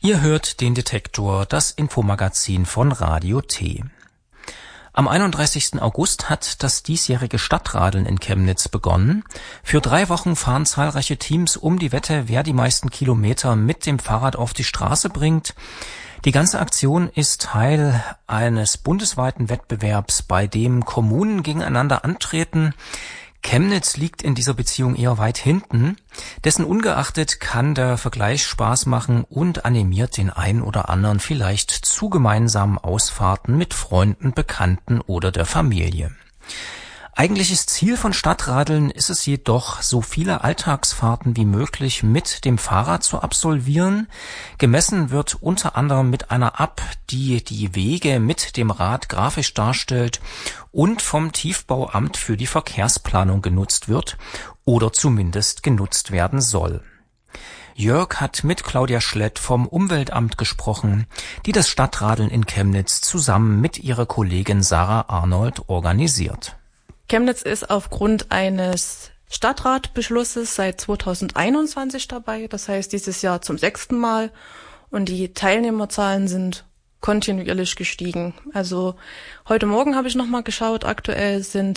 Ihr hört den Detektor, das Infomagazin von Radio T. Am 31. August hat das diesjährige Stadtradeln in Chemnitz begonnen. Für 3 Wochen fahren zahlreiche Teams um die Wette, wer die meisten Kilometer mit dem Fahrrad auf die Straße bringt. Die ganze Aktion ist Teil eines bundesweiten Wettbewerbs, bei dem Kommunen gegeneinander antreten. Chemnitz liegt in dieser Beziehung eher weit hinten. Dessen ungeachtet kann der Vergleich Spaß machen und animiert den einen oder anderen vielleicht zu gemeinsamen Ausfahrten mit Freunden, Bekannten oder der Familie. Eigentliches Ziel von Stadtradeln ist es jedoch, so viele Alltagsfahrten wie möglich mit dem Fahrrad zu absolvieren. Gemessen wird unter anderem mit einer App, die die Wege mit dem Rad grafisch darstellt und vom Tiefbauamt für die Verkehrsplanung genutzt wird oder zumindest genutzt werden soll. Jörg hat mit Claudia Schlett vom Umweltamt gesprochen, die das Stadtradeln in Chemnitz zusammen mit ihrer Kollegin Sarah Arnold organisiert. Chemnitz ist aufgrund eines Stadtratbeschlusses seit 2021 dabei, das heißt dieses Jahr zum 6. Mal, und die Teilnehmerzahlen sind kontinuierlich gestiegen. Also heute Morgen habe ich nochmal geschaut, aktuell sind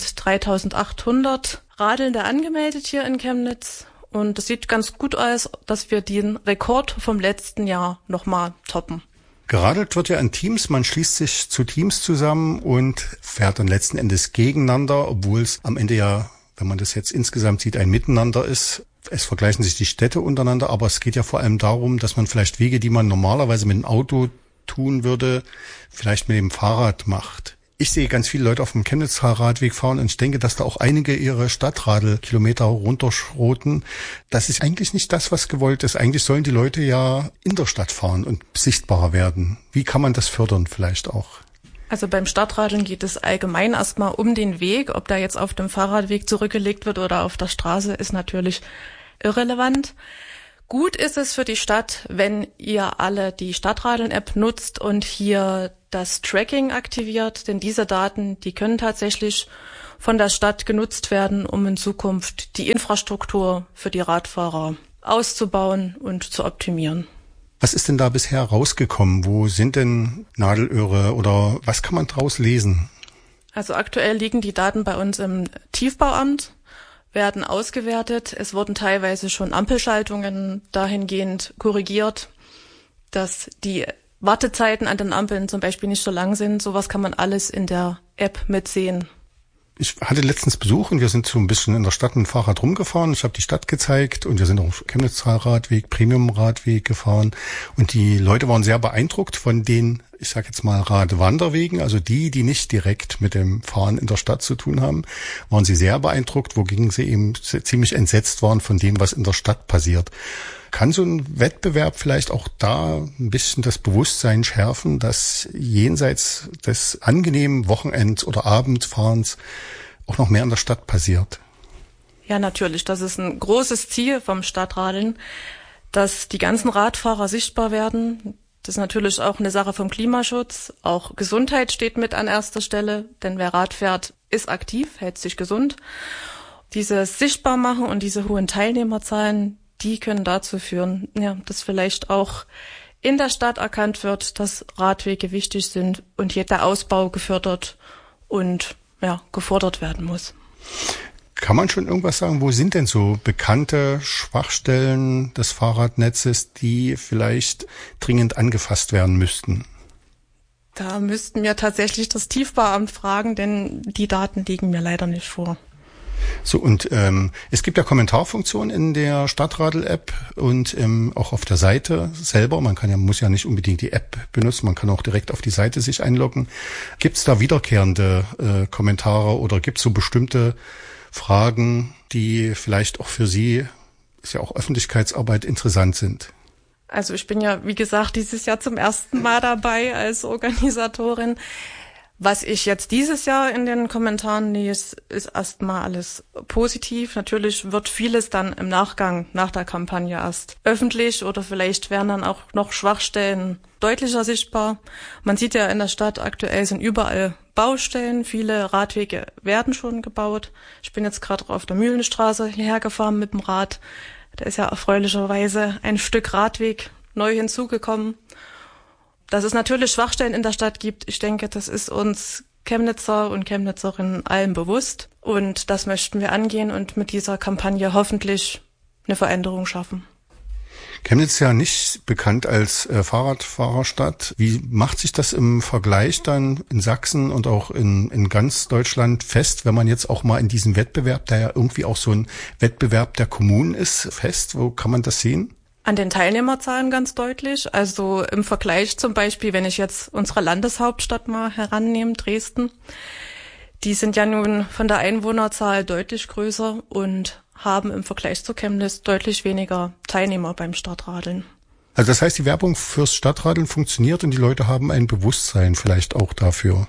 3.800 Radelnde angemeldet hier in Chemnitz und es sieht ganz gut aus, dass wir den Rekord vom letzten Jahr nochmal toppen. Geradelt wird ja in Teams, man schließt sich zu Teams zusammen und fährt dann letzten Endes gegeneinander, obwohl es am Ende ja, wenn man das jetzt insgesamt sieht, ein Miteinander ist. Es vergleichen sich die Städte untereinander, aber es geht ja vor allem darum, dass man vielleicht Wege, die man normalerweise mit dem Auto tun würde, vielleicht mit dem Fahrrad macht. Ich sehe ganz viele Leute auf dem Chemnitzer Radweg fahren und ich denke, dass da auch einige ihre Stadtradelkilometer runterschroten. Das ist eigentlich nicht das, was gewollt ist. Eigentlich sollen die Leute ja in der Stadt fahren und sichtbarer werden. Wie kann man das fördern vielleicht auch? Also beim Stadtradeln geht es allgemein erstmal um den Weg. Ob der jetzt auf dem Fahrradweg zurückgelegt wird oder auf der Straße, ist natürlich irrelevant. Gut ist es für die Stadt, wenn ihr alle die Stadtradeln-App nutzt und hier das Tracking aktiviert, denn diese Daten, die können tatsächlich von der Stadt genutzt werden, um in Zukunft die Infrastruktur für die Radfahrer auszubauen und zu optimieren. Was ist denn da bisher rausgekommen? Wo sind denn Nadelöhre oder was kann man draus lesen? Also aktuell liegen die Daten bei uns im Tiefbauamt, werden ausgewertet. Es wurden teilweise schon Ampelschaltungen dahingehend korrigiert, dass die Wartezeiten an den Ampeln zum Beispiel nicht so lang sind. Sowas kann man alles in der App mitsehen. Ich hatte letztens Besuch und wir sind so ein bisschen in der Stadt mit dem Fahrrad rumgefahren. Ich habe die Stadt gezeigt und wir sind auf Chemnitzer Radweg, Premium-Radweg gefahren. Und die Leute waren sehr beeindruckt von den, ich sage jetzt mal, Radwanderwegen. Also die nicht direkt mit dem Fahren in der Stadt zu tun haben, waren sie sehr beeindruckt, wogegen sie eben ziemlich entsetzt waren von dem, was in der Stadt passiert. Kann so ein Wettbewerb vielleicht auch da ein bisschen das Bewusstsein schärfen, dass jenseits des angenehmen Wochenend- oder Abendfahrens auch noch mehr in der Stadt passiert? Ja, natürlich. Das ist ein großes Ziel vom Stadtradeln, dass die ganzen Radfahrer sichtbar werden. Das ist natürlich auch eine Sache vom Klimaschutz. Auch Gesundheit steht mit an erster Stelle, denn wer Rad fährt, ist aktiv, hält sich gesund. Dieses Sichtbarmachen und diese hohen Teilnehmerzahlen, die können dazu führen, ja, dass vielleicht auch in der Stadt erkannt wird, dass Radwege wichtig sind und hier der Ausbau gefördert und gefordert werden muss. Kann man schon irgendwas sagen, wo sind denn so bekannte Schwachstellen des Fahrradnetzes, die vielleicht dringend angefasst werden müssten? Da müssten wir tatsächlich das Tiefbauamt fragen, denn die Daten liegen mir leider nicht vor. So, und es gibt ja Kommentarfunktion in der Stadtradel-App und auch auf der Seite selber. Man muss ja nicht unbedingt die App benutzen, man kann auch direkt auf die Seite sich einloggen. Gibt es da wiederkehrende Kommentare oder gibt es so bestimmte Fragen, die vielleicht auch für Sie, ist ja auch Öffentlichkeitsarbeit, interessant sind? Also ich bin ja, wie gesagt, dieses Jahr zum ersten Mal dabei als Organisatorin. Was ich jetzt dieses Jahr in den Kommentaren lese, ist erstmal alles positiv. Natürlich wird vieles dann im Nachgang, nach der Kampagne erst öffentlich oder vielleicht werden dann auch noch Schwachstellen deutlicher sichtbar. Man sieht ja in der Stadt aktuell sind überall Baustellen, viele Radwege werden schon gebaut. Ich bin jetzt gerade auf der Mühlenstraße hierher gefahren mit dem Rad. Da ist ja erfreulicherweise ein Stück Radweg neu hinzugekommen. Dass es natürlich Schwachstellen in der Stadt gibt, ich denke, das ist uns Chemnitzer und Chemnitzerinnen allen bewusst. Und das möchten wir angehen und mit dieser Kampagne hoffentlich eine Veränderung schaffen. Chemnitz ist ja nicht bekannt als Fahrradfahrerstadt. Wie macht sich das im Vergleich dann in Sachsen und auch in ganz Deutschland fest, wenn man jetzt auch mal in diesem Wettbewerb, der ja irgendwie auch so ein Wettbewerb der Kommunen ist, fest? Wo kann man das sehen? An den Teilnehmerzahlen ganz deutlich. Also im Vergleich zum Beispiel, wenn ich jetzt unsere Landeshauptstadt mal herannehme, Dresden, die sind ja nun von der Einwohnerzahl deutlich größer und haben im Vergleich zu Chemnitz deutlich weniger Teilnehmer beim Stadtradeln. Also das heißt, die Werbung fürs Stadtradeln funktioniert und die Leute haben ein Bewusstsein vielleicht auch dafür.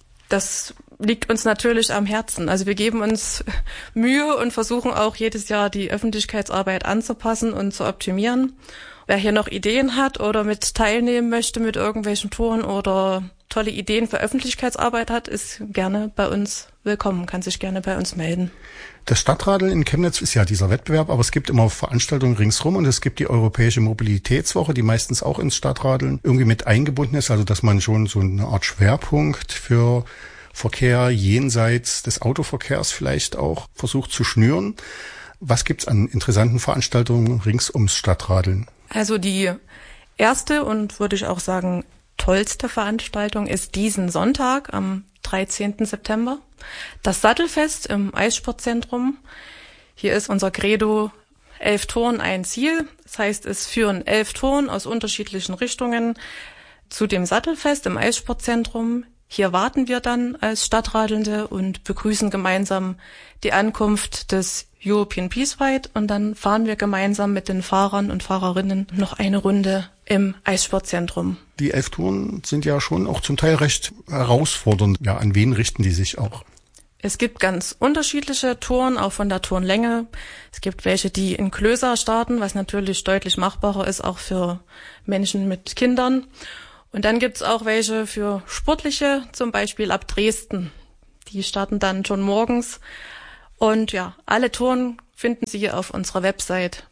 Das liegt uns natürlich am Herzen. Also wir geben uns Mühe und versuchen auch jedes Jahr die Öffentlichkeitsarbeit anzupassen und zu optimieren. Wer hier noch Ideen hat oder mit teilnehmen möchte mit irgendwelchen Touren oder tolle Ideen für Öffentlichkeitsarbeit hat, ist gerne bei uns willkommen, kann sich gerne bei uns melden. Das Stadtradeln in Chemnitz ist ja dieser Wettbewerb, aber es gibt immer Veranstaltungen ringsrum und es gibt die Europäische Mobilitätswoche, die meistens auch ins Stadtradeln irgendwie mit eingebunden ist, also dass man schon so eine Art Schwerpunkt für Verkehr jenseits des Autoverkehrs vielleicht auch versucht zu schnüren. Was gibt's an interessanten Veranstaltungen rings ums Stadtradeln? Also die erste und würde ich auch sagen tollste Veranstaltung ist diesen Sonntag am 13. September. Das Sattelfest im Eissportzentrum. Hier ist unser Credo 11 Touren, ein Ziel. Das heißt, es führen 11 Touren aus unterschiedlichen Richtungen zu dem Sattelfest im Eissportzentrum. Hier warten wir dann als Stadtradelnde und begrüßen gemeinsam die Ankunft des European Peace Ride und dann fahren wir gemeinsam mit den Fahrern und Fahrerinnen noch eine Runde im Eissportzentrum. Die 11 Touren sind ja schon auch zum Teil recht herausfordernd. Ja, an wen richten die sich auch? Es gibt ganz unterschiedliche Touren, auch von der Tourenlänge. Es gibt welche, die in Klöser starten, was natürlich deutlich machbarer ist, auch für Menschen mit Kindern. Und dann gibt's auch welche für Sportliche, zum Beispiel ab Dresden. Die starten dann schon morgens. Und ja, alle Touren finden Sie auf unserer Website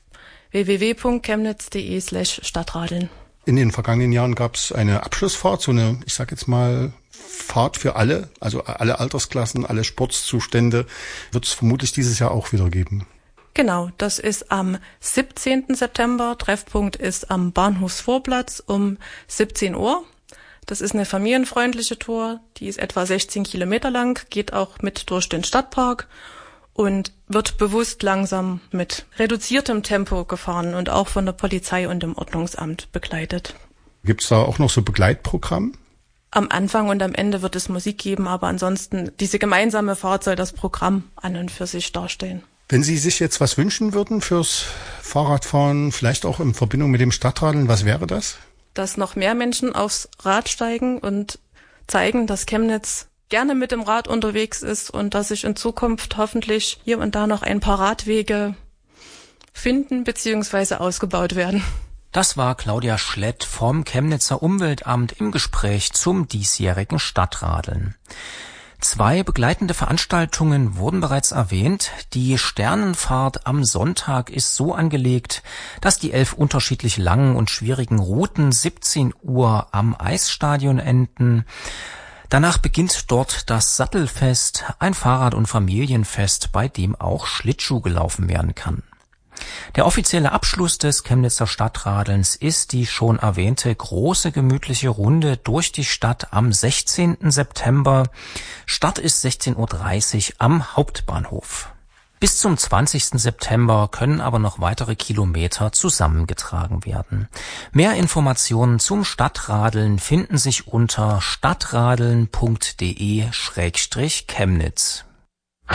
www.chemnitz.de/Stadtradeln. In den vergangenen Jahren gab es eine Abschlussfahrt, so eine, ich sag jetzt mal, Fahrt für alle, also alle Altersklassen, alle Sportzustände, wird es vermutlich dieses Jahr auch wieder geben. Genau, das ist am 17. September. Treffpunkt ist am Bahnhofsvorplatz um 17 Uhr. Das ist eine familienfreundliche Tour, die ist etwa 16 Kilometer lang, geht auch mit durch den Stadtpark und wird bewusst langsam mit reduziertem Tempo gefahren und auch von der Polizei und dem Ordnungsamt begleitet. Gibt's da auch noch so Begleitprogramm? Am Anfang und am Ende wird es Musik geben, aber ansonsten diese gemeinsame Fahrt soll das Programm an und für sich darstellen. Wenn Sie sich jetzt was wünschen würden fürs Fahrradfahren, vielleicht auch in Verbindung mit dem Stadtradeln, was wäre das? Dass noch mehr Menschen aufs Rad steigen und zeigen, dass Chemnitz gerne mit dem Rad unterwegs ist und dass sich in Zukunft hoffentlich hier und da noch ein paar Radwege finden bzw. ausgebaut werden. Das war Claudia Schlett vom Chemnitzer Umweltamt im Gespräch zum diesjährigen Stadtradeln. 2 begleitende Veranstaltungen wurden bereits erwähnt. Die Sternenfahrt am Sonntag ist so angelegt, dass die 11 unterschiedlich langen und schwierigen Routen 17 Uhr am Eisstadion enden. Danach beginnt dort das Sattelfest, ein Fahrrad- und Familienfest, bei dem auch Schlittschuh gelaufen werden kann. Der offizielle Abschluss des Chemnitzer Stadtradelns ist die schon erwähnte große gemütliche Runde durch die Stadt am 16. September. Start ist 16:30 Uhr am Hauptbahnhof. Bis zum 20. September können aber noch weitere Kilometer zusammengetragen werden. Mehr Informationen zum Stadtradeln finden sich unter stadtradeln.de/Chemnitz.